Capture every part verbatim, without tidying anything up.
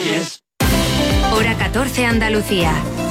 Reyes. Hora catorce, Andalucía.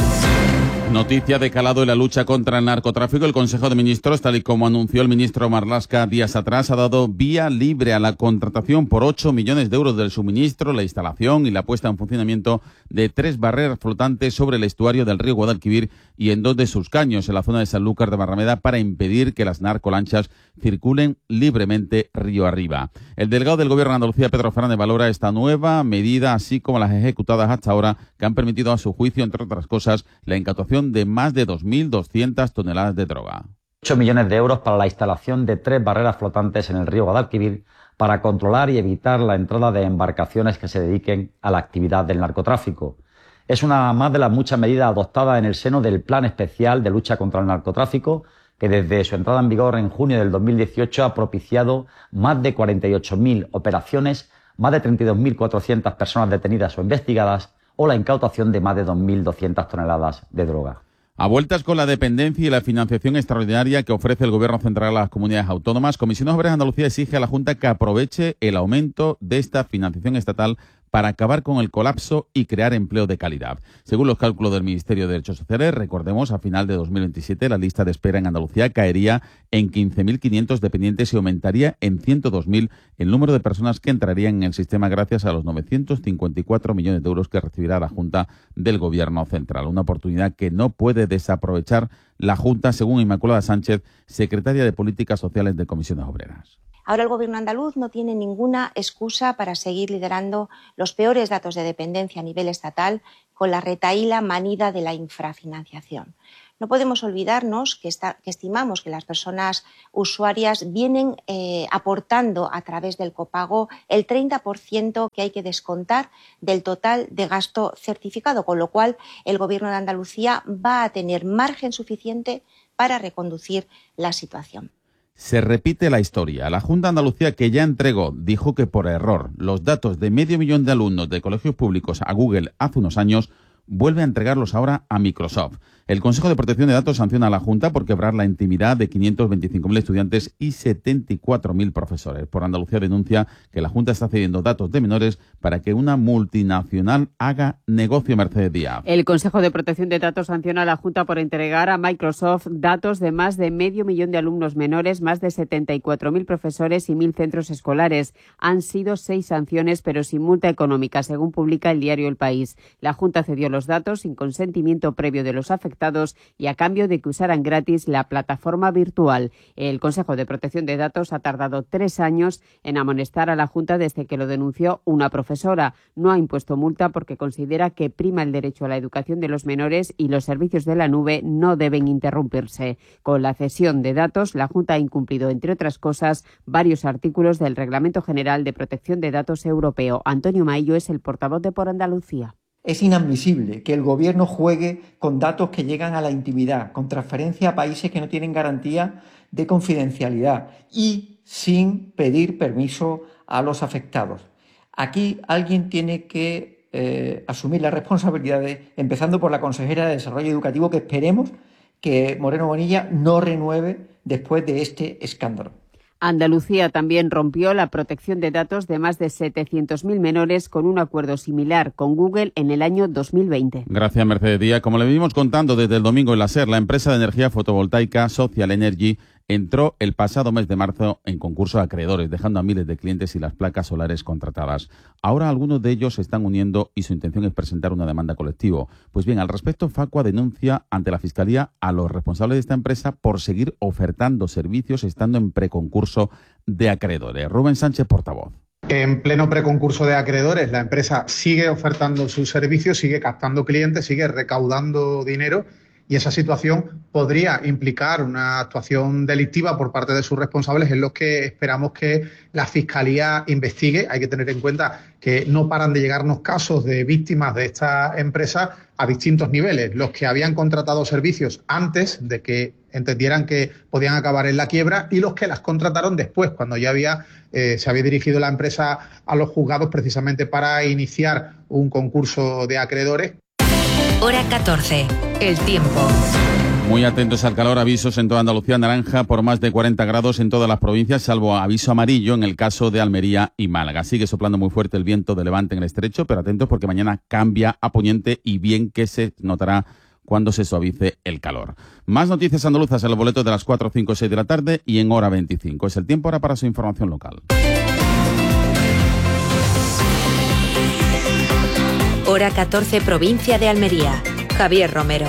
Noticia de calado en la lucha contra el narcotráfico. El Consejo de Ministros, tal y como anunció el ministro Marlaska días atrás, ha dado vía libre a la contratación por ocho millones de euros del suministro, la instalación y la puesta en funcionamiento de tres barreras flotantes sobre el estuario del río Guadalquivir y en dos de sus caños, en la zona de Sanlúcar de Barrameda, para impedir que las narcolanchas circulen libremente río arriba. El delegado del Gobierno de Andalucía, Pedro Fernández, valora esta nueva medida, así como las ejecutadas hasta ahora, que han permitido a su juicio, entre otras cosas, la incautación de más de dos mil doscientas toneladas de droga. ocho millones de euros para la instalación de tres barreras flotantes en el río Guadalquivir para controlar y evitar la entrada de embarcaciones que se dediquen a la actividad del narcotráfico. Es una más de las muchas medidas adoptadas en el seno del Plan Especial de Lucha contra el Narcotráfico, que desde su entrada en vigor en junio del dos mil dieciocho ha propiciado más de cuarenta y ocho mil operaciones, más de treinta y dos mil cuatrocientas personas detenidas o investigadas o la incautación de más de dos mil doscientas toneladas de droga. A vueltas con la dependencia y la financiación extraordinaria que ofrece el Gobierno central a las comunidades autónomas, Comisiones Obreras de Andalucía exige a la Junta que aproveche el aumento de esta financiación estatal para acabar con el colapso y crear empleo de calidad. Según los cálculos del Ministerio de Derechos Sociales, recordemos, a final de dos mil veintisiete la lista de espera en Andalucía caería en quince mil quinientos dependientes y aumentaría en ciento dos mil el número de personas que entrarían en el sistema gracias a los novecientos cincuenta y cuatro millones de euros que recibirá la Junta del Gobierno central. Una oportunidad que no puede desaprovechar la Junta, según Inmaculada Sánchez, secretaria de Políticas Sociales de Comisiones Obreras. Ahora el Gobierno andaluz no tiene ninguna excusa para seguir liderando los peores datos de dependencia a nivel estatal con la retahíla manida de la infrafinanciación. No podemos olvidarnos que, está, que estimamos que las personas usuarias vienen eh, aportando a través del copago el treinta por ciento que hay que descontar del total de gasto certificado, con lo cual el Gobierno de Andalucía va a tener margen suficiente para reconducir la situación. Se repite la historia. La Junta de Andalucía, que ya entregó, dijo que por error los datos de medio millón de alumnos de colegios públicos a Google hace unos años, vuelve a entregarlos ahora a Microsoft. El Consejo de Protección de Datos sanciona a la Junta por quebrar la intimidad de quinientos veinticinco mil estudiantes y setenta y cuatro mil profesores. Por Andalucía denuncia que la Junta está cediendo datos de menores para que una multinacional haga negocio. Mercedes Díaz. El Consejo de Protección de Datos sanciona a la Junta por entregar a Microsoft datos de más de medio millón de alumnos menores, más de setenta y cuatro mil profesores y mil centros escolares. Han sido seis sanciones, pero sin multa económica, según publica el diario El País. La Junta cedió los datos sin consentimiento previo de los afectados y a cambio de que usaran gratis la plataforma virtual. El Consejo de Protección de Datos ha tardado tres años en amonestar a la Junta desde que lo denunció una profesora. No ha impuesto multa porque considera que prima el derecho a la educación de los menores y los servicios de la nube no deben interrumpirse. Con la cesión de datos, la Junta ha incumplido, entre otras cosas, varios artículos del Reglamento General de Protección de Datos Europeo. Antonio Maillo es el portavoz de Por Andalucía. Es inadmisible que el Gobierno juegue con datos que llegan a la intimidad, con transferencia a países que no tienen garantía de confidencialidad y sin pedir permiso a los afectados. Aquí alguien tiene que eh, asumir las responsabilidades, empezando por la consejera de Desarrollo Educativo, que esperemos que Moreno Bonilla no renueve después de este escándalo. Andalucía también rompió la protección de datos de más de setecientos mil menores con un acuerdo similar con Google en el año dos mil veinte. Gracias, Mercedes Díaz. Como le venimos contando desde el domingo en la SER, la empresa de energía fotovoltaica Social Energy entró el pasado mes de marzo en concurso de acreedores, dejando a miles de clientes y las placas solares contratadas. Ahora algunos de ellos se están uniendo y su intención es presentar una demanda colectiva. Pues bien, al respecto, Facua denuncia ante la Fiscalía a los responsables de esta empresa por seguir ofertando servicios estando en preconcurso de acreedores. Rubén Sánchez, portavoz. En pleno preconcurso de acreedores, la empresa sigue ofertando sus servicios, sigue captando clientes, sigue recaudando dinero. Y esa situación podría implicar una actuación delictiva por parte de sus responsables, en los que esperamos que la Fiscalía investigue. Hay que tener en cuenta que no paran de llegarnos casos de víctimas de esta empresa a distintos niveles. Los que habían contratado servicios antes de que entendieran que podían acabar en la quiebra y los que las contrataron después, cuando ya había eh, se había dirigido la empresa a los juzgados precisamente para iniciar un concurso de acreedores. Hora catorce. El tiempo. Muy atentos al calor, avisos en toda Andalucía, naranja por más de cuarenta grados en todas las provincias, salvo aviso amarillo en el caso de Almería y Málaga. Sigue soplando muy fuerte el viento de levante en el estrecho, pero atentos porque mañana cambia a poniente y bien que se notará cuando se suavice el calor. Más noticias andaluzas en los boletos de las cuatro, cinco, seis de la tarde y en hora veinticinco. Es el tiempo ahora para su información local. Hora catorce, provincia de Almería. Javier Romero.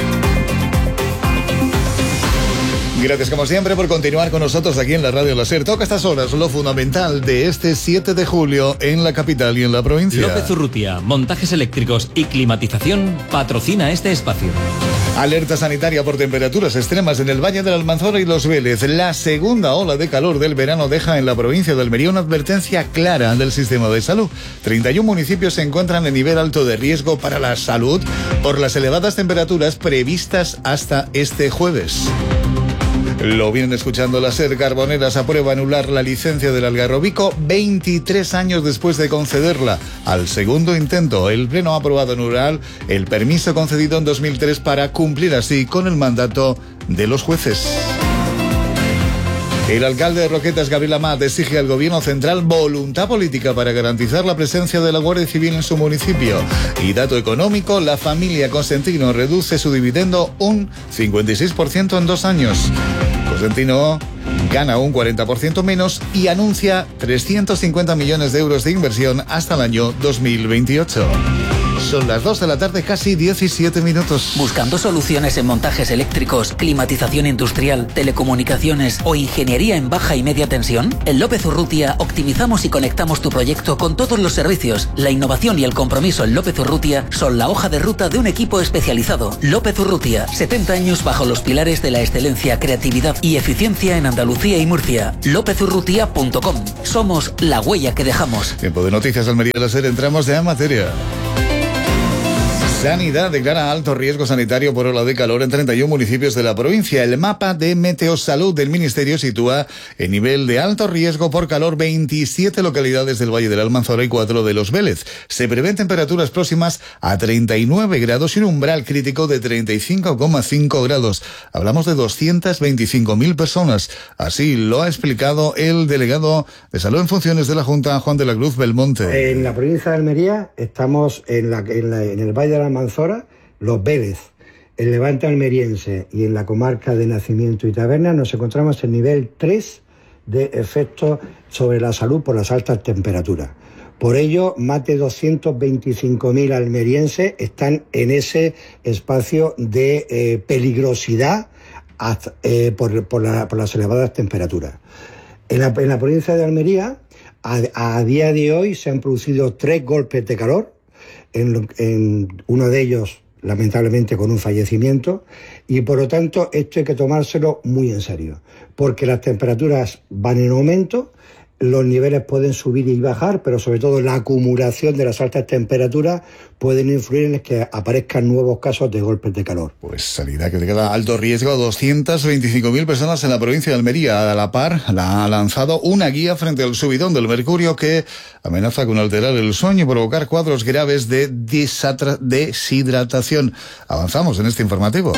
Gracias como siempre por continuar con nosotros aquí en la Radio Láser. Toca a estas horas lo fundamental de este siete de julio en la capital y en la provincia. López Urrutia, montajes eléctricos y climatización, patrocina este espacio. Alerta sanitaria por temperaturas extremas en el Valle de la Almanzora y Los Vélez. La segunda ola de calor del verano deja en la provincia de Almería una advertencia clara del sistema de salud. treinta y uno municipios se encuentran en nivel alto de riesgo para la salud por las elevadas temperaturas previstas hasta este jueves. Lo vienen escuchando. La SER Carboneras aprueba anular la licencia del Algarrobico veintitrés años después de concederla. Al segundo intento, el Pleno ha aprobado anular el permiso concedido en dos mil tres para cumplir así con el mandato de los jueces. El alcalde de Roquetas, Gabriel Amat, exige al gobierno central voluntad política para garantizar la presencia de la Guardia Civil en su municipio. Y dato económico, la familia Cosentino reduce su dividendo un cincuenta y seis por ciento en dos años. Cosentino gana un cuarenta por ciento menos y anuncia trescientos cincuenta millones de euros de inversión hasta el año dos mil veintiocho. Son las dos de la tarde, casi diecisiete minutos. ¿Buscando soluciones en montajes eléctricos, climatización industrial, telecomunicaciones o ingeniería en baja y media tensión? En López Urrutia optimizamos y conectamos tu proyecto con todos los servicios. La innovación y el compromiso en López Urrutia son la hoja de ruta de un equipo especializado. López Urrutia, setenta años bajo los pilares de la excelencia, creatividad y eficiencia en Andalucía y Murcia. lópez urrutia punto com. Somos la huella que dejamos. Tiempo de noticias, Almería Láser, entramos ya en materia. Sanidad declara alto riesgo sanitario por ola de calor en treinta y uno municipios de la provincia. El mapa de Meteosalud del Ministerio sitúa en nivel de alto riesgo por calor veintisiete localidades del Valle de la Almanzora y cuatro de Los Vélez. Se prevén temperaturas próximas a treinta y nueve grados y un umbral crítico de treinta y cinco coma cinco grados. Hablamos de doscientas veinticinco mil personas. Así lo ha explicado el delegado de Salud en funciones de la Junta, Juan de la Cruz Belmonte. En la provincia de Almería estamos en, la, en, la, en el Valle de la Almanzora, Los Vélez, el Levante almeriense y en la comarca de Nacimiento y Taberna nos encontramos en nivel tres de efectos sobre la salud por las altas temperaturas. Por ello, más de doscientos veinticinco mil almerienses están en ese espacio de eh, peligrosidad hasta, eh, por, por, la, por las elevadas temperaturas. En la, en la provincia de Almería, a, a día de hoy se han producido tres golpes de calor, En, en uno de ellos lamentablemente con un fallecimiento, y por lo tanto esto hay que tomárselo muy en serio, porque las temperaturas van en aumento, los niveles pueden subir y bajar, pero sobre todo la acumulación de las altas temperaturas pueden influir en que aparezcan nuevos casos de golpes de calor. Pues sanidad que te queda alto riesgo, doscientas veinticinco mil personas en la provincia de Almería. A la par, la ha lanzado una guía frente al subidón del mercurio que amenaza con alterar el sueño y provocar cuadros graves de deshidratación. Avanzamos en este informativo.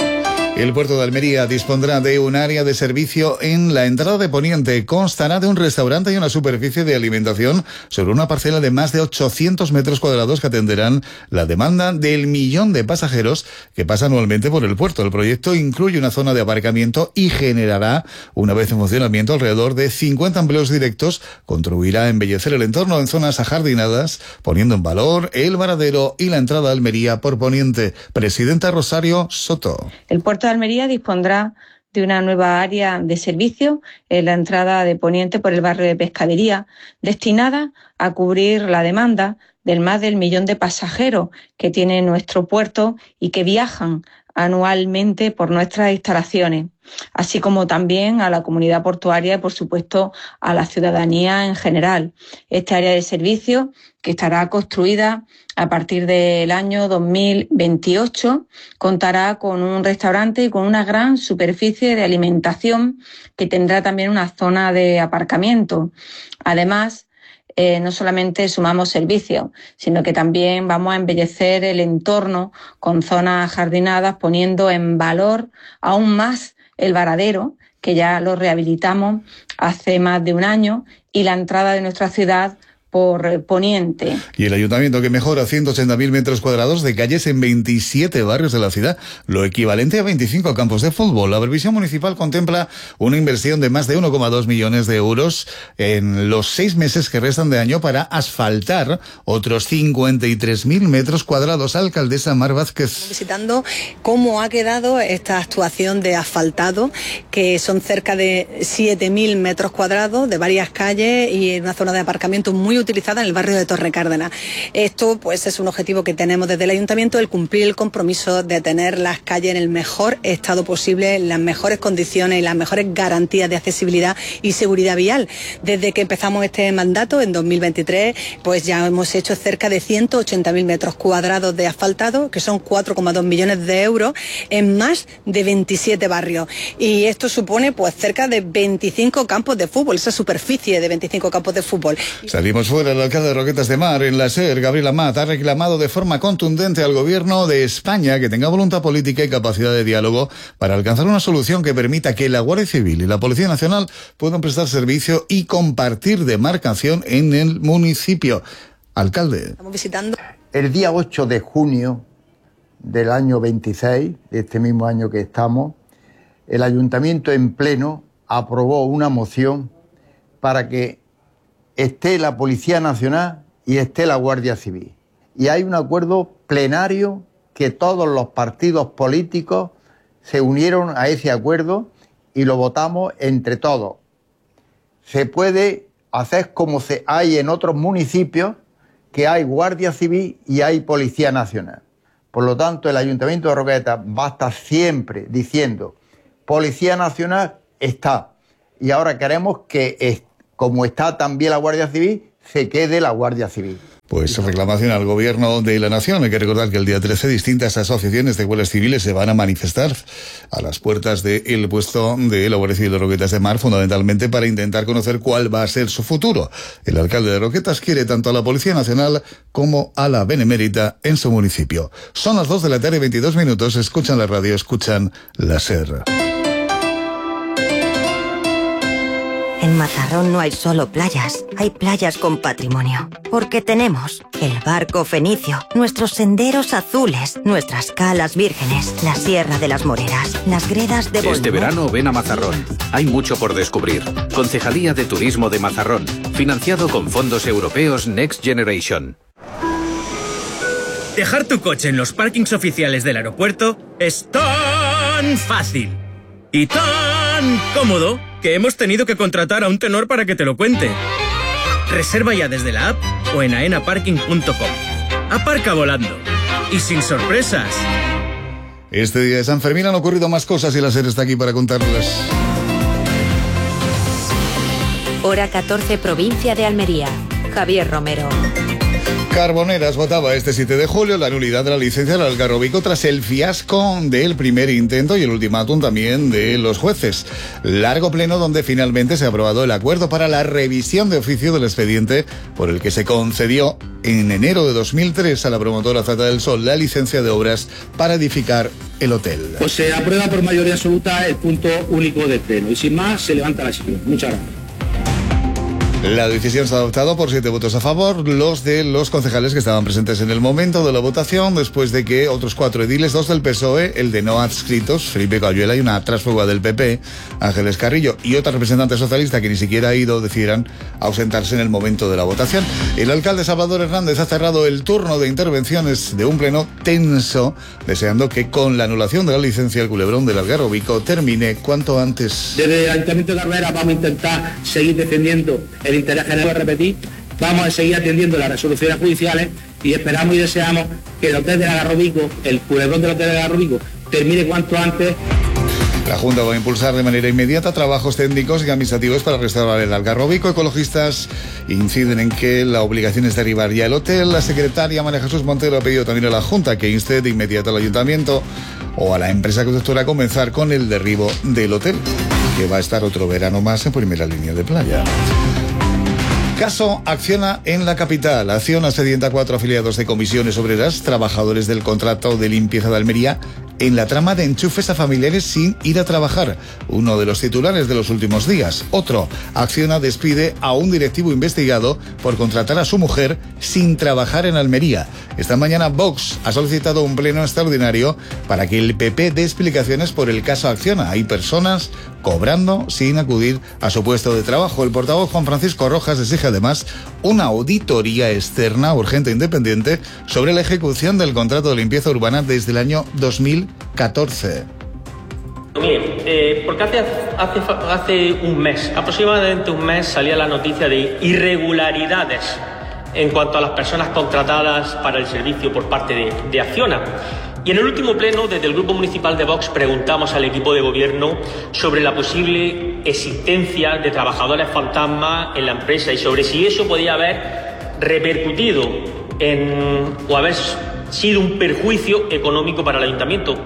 El puerto de Almería dispondrá de un área de servicio en la entrada de Poniente. Constará de un restaurante y una superficie de alimentación sobre una parcela de más de ochocientos metros cuadrados que atenderán la demanda del millón de pasajeros que pasan anualmente por el puerto. El proyecto incluye una zona de aparcamiento y generará, una vez en funcionamiento, alrededor de cincuenta empleos directos. Contribuirá a embellecer el entorno en zonas ajardinadas, poniendo en valor el varadero y la entrada a Almería por Poniente. Presidenta Rosario Soto. El puerto de Almería dispondrá de una nueva área de servicio en la entrada de Poniente por el barrio de Pescadería, destinada a cubrir la demanda del más del millón de pasajeros que tiene nuestro puerto y que viajan anualmente por nuestras instalaciones, así como también a la comunidad portuaria y, por supuesto, a la ciudadanía en general. Esta área de servicio, que estará construida a partir del año dos mil veintiocho, contará con un restaurante y con una gran superficie de alimentación que tendrá también una zona de aparcamiento. Además, eh, no solamente sumamos servicios, sino que también vamos a embellecer el entorno con zonas ajardinadas, poniendo en valor aún más el varadero, que ya lo rehabilitamos hace más de un año, y la entrada de nuestra ciudad por poniente. Y el ayuntamiento, que mejora ciento ochenta mil metros cuadrados de calles en veintisiete barrios de la ciudad, lo equivalente a veinticinco campos de fútbol. La previsión municipal contempla una inversión de más de uno coma dos millones de euros en los seis meses que restan de año para asfaltar otros cincuenta y tres mil metros cuadrados. Alcaldesa Mar Vázquez. Visitando cómo ha quedado esta actuación de asfaltado, que son cerca de siete mil metros cuadrados de varias calles y una zona de aparcamiento muy utilizada en el barrio de Torre Cárdenas. Esto pues es un objetivo que tenemos desde el ayuntamiento, el cumplir el compromiso de tener las calles en el mejor estado posible, en las mejores condiciones y las mejores garantías de accesibilidad y seguridad vial. Desde que empezamos este mandato en dos mil veintitrés, pues ya hemos hecho cerca de ciento ochenta mil metros cuadrados de asfaltado, que son cuatro coma dos millones de euros en más de veintisiete barrios. Y esto supone pues cerca de veinticinco campos de fútbol, esa superficie de veinticinco campos de fútbol. Salimos fuera. El alcalde de Roquetas de Mar, en la SER, Gabriel Amat, ha reclamado de forma contundente al gobierno de España que tenga voluntad política y capacidad de diálogo para alcanzar una solución que permita que la Guardia Civil y la Policía Nacional puedan prestar servicio y compartir demarcación en el municipio. Alcalde. Estamos visitando. El día ocho de junio del año veintiséis, de este mismo año que estamos, el Ayuntamiento en pleno aprobó una moción para que esté la Policía Nacional y esté la Guardia Civil. Y hay un acuerdo plenario que todos los partidos políticos se unieron a ese acuerdo y lo votamos entre todos. Se puede hacer como se hay en otros municipios, que hay Guardia Civil y hay Policía Nacional. Por lo tanto, el Ayuntamiento de Roquetas va a estar siempre diciendo Policía Nacional está. Y ahora queremos que esté, como está también la Guardia Civil, se quede la Guardia Civil. Pues reclamación al Gobierno de la Nación. Hay que recordar que el día trece distintas asociaciones de guardias civiles se van a manifestar a las puertas del puesto de la Guardia Civil de Roquetas de Mar, fundamentalmente para intentar conocer cuál va a ser su futuro. El alcalde de Roquetas quiere tanto a la Policía Nacional como a la Benemérita en su municipio. Son las dos de la tarde y veintidós minutos. Escuchan la radio, escuchan la SER. En Mazarrón no hay solo playas, hay playas con patrimonio. Porque tenemos el barco fenicio, nuestros senderos azules, nuestras calas vírgenes, la Sierra de las Moreras, las gredas de Bolmón. Este verano ven a Mazarrón. Hay mucho por descubrir. Concejalía de Turismo de Mazarrón. Financiado con fondos europeos Next Generation. Dejar tu coche en los parkings oficiales del aeropuerto es tan fácil y tan cómodo que hemos tenido que contratar a un tenor para que te lo cuente. Reserva ya desde la app o en aena parking punto com. Aparca volando y sin sorpresas. Este día de San Fermín han ocurrido más cosas y la SER está aquí para contarlas. Hora catorce, provincia de Almería. Javier Romero. Carboneras votaba este siete de julio la nulidad de la licencia del Algarrobico tras el fiasco del primer intento y el ultimátum también de los jueces. Largo pleno donde finalmente se ha aprobado el acuerdo para la revisión de oficio del expediente por el que se concedió en enero de dos mil tres a la promotora Zata del Sol la licencia de obras para edificar el hotel. Pues se aprueba por mayoría absoluta el punto único del pleno y sin más se levanta la sesión. Muchas gracias. La decisión se ha adoptado por siete votos a favor, los de los concejales que estaban presentes en el momento de la votación, después de que otros cuatro ediles, dos del P S O E, el de no adscritos, Felipe Cayuela, y una tránsfuga del P P, Ángeles Carrillo, y otra representante socialista que ni siquiera ha ido, decidieran ausentarse en el momento de la votación. El alcalde Salvador Hernández ha cerrado el turno de intervenciones de un pleno tenso, deseando que con la anulación de la licencia el culebrón del Algarrobico termine cuanto antes. Desde el Ayuntamiento de Carrera vamos a intentar seguir defendiendo el interés general, a repetir, vamos a seguir atendiendo las resoluciones judiciales y esperamos y deseamos que el hotel del Algarrobico, el culebrón del hotel del Algarrobico, termine cuanto antes. La Junta va a impulsar de manera inmediata trabajos técnicos y administrativos para restaurar el Algarrobico. Ecologistas inciden en que la obligación es derribar ya el hotel. La secretaria María Jesús Montero ha pedido también a la Junta que inste de inmediato al Ayuntamiento o a la empresa constructora a comenzar con el derribo del hotel, que va a estar otro verano más en primera línea de playa. Caso Acciona en la capital. Acciona sedienta a cuatro afiliados de comisiones obreras, trabajadores del contrato de limpieza de Almería, en la trama de enchufes a familiares sin ir a trabajar. Uno de los titulares de los últimos días. Otro, Acciona despide a un directivo investigado por contratar a su mujer sin trabajar en Almería. Esta mañana Vox ha solicitado un pleno extraordinario para que el P P dé explicaciones por el caso Acciona. Hay personas cobrando sin acudir a su puesto de trabajo. El portavoz Juan Francisco Rojas exige además una auditoría externa, urgente e independiente, sobre la ejecución del contrato de limpieza urbana desde el año dos mil catorce. Mire, eh, porque hace, hace, hace un mes, aproximadamente un mes, salía la noticia de irregularidades en cuanto a las personas contratadas para el servicio por parte de, de Acciona. Y en el último pleno, desde el Grupo Municipal de Vox, preguntamos al equipo de gobierno sobre la posible existencia de trabajadores fantasma en la empresa y sobre si eso podía haber repercutido en, o haber sido un perjuicio económico para el ayuntamiento.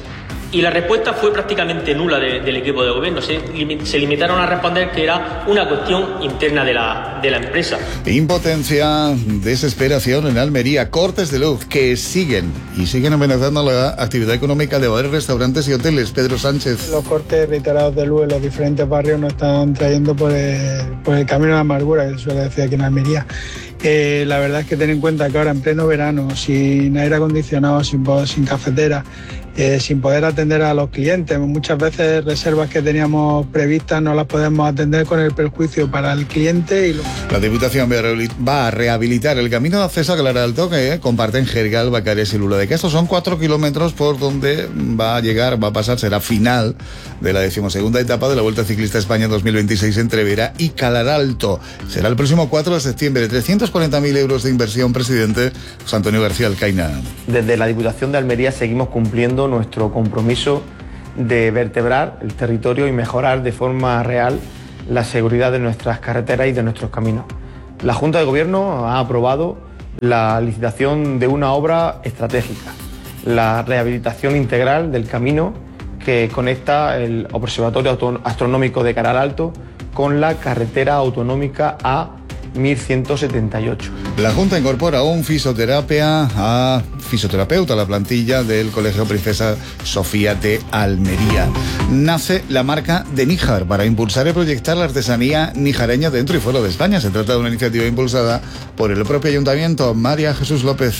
Y la respuesta fue prácticamente nula de, del equipo de gobierno. Se, se limitaron a responder que era una cuestión interna de la, de la empresa. Impotencia, desesperación en Almería, cortes de luz que siguen y siguen amenazando la actividad económica de bares, restaurantes y hoteles. Pedro Sánchez. Los cortes reiterados de luz en los diferentes barrios nos están trayendo por el, por el camino de la amargura, que se suele decir aquí en Almería. Eh, la verdad es que ten en cuenta que ahora en pleno verano, sin aire acondicionado, sin, sin cafetera, eh, sin poder atender a los clientes, muchas veces reservas que teníamos previstas no las podemos atender con el perjuicio para el cliente. Y lo... La Diputación va a rehabilitar el camino de acceso a Claralto que comparten Jergal, Bacares y Lula de Castro. Son cuatro kilómetros por donde va a llegar, va a pasar, será final de la decimosegunda etapa de la Vuelta Ciclista España dos mil veintiséis entre Vera y Claralto. Será el próximo cuatro de septiembre. trescientos cuarenta mil euros de inversión, presidente José Antonio García Alcaina. Desde la Diputación de Almería seguimos cumpliendo nuestro compromiso de vertebrar el territorio y mejorar de forma real la seguridad de nuestras carreteras y de nuestros caminos. La Junta de Gobierno ha aprobado la licitación de una obra estratégica, la rehabilitación integral del camino que conecta el Observatorio Astronómico de Claralto con la carretera autonómica A mil ciento setenta y ocho. La Junta incorpora un fisioterapia a fisioterapeuta a la plantilla del Colegio Princesa Sofía de Almería. Nace la marca de Níjar para impulsar y proyectar la artesanía nijareña dentro y fuera de España. Se trata de una iniciativa impulsada por el propio ayuntamiento. María Jesús López.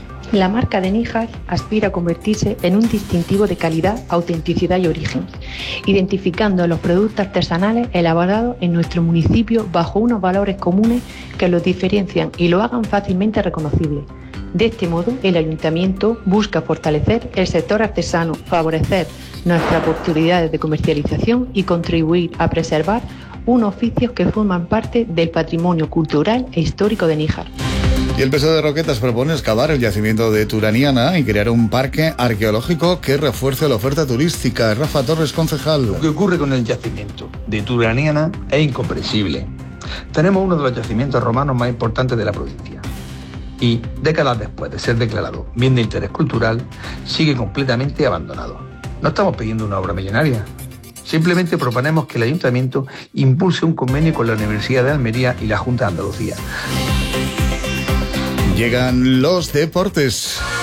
La marca de Níjar aspira a convertirse en un distintivo de calidad, autenticidad y origen, identificando los productos artesanales elaborados en nuestro municipio bajo unos valores comunes que los diferencian y lo hagan fácilmente reconocibles. De este modo, el Ayuntamiento busca fortalecer el sector artesano, favorecer nuestras oportunidades de comercialización y contribuir a preservar unos oficios que forman parte del patrimonio cultural e histórico de Níjar. Y el P S O E de Roquetas propone excavar el yacimiento de Turaniana y crear un parque arqueológico que refuerce la oferta turística. Rafa Torres, concejal. Lo que ocurre con el yacimiento de Turaniana es incomprensible. Tenemos uno de los yacimientos romanos más importantes de la provincia. Y décadas después de ser declarado bien de interés cultural, sigue completamente abandonado. No estamos pidiendo una obra millonaria. Simplemente proponemos que el Ayuntamiento impulse un convenio con la Universidad de Almería y la Junta de Andalucía. Llegan los deportes.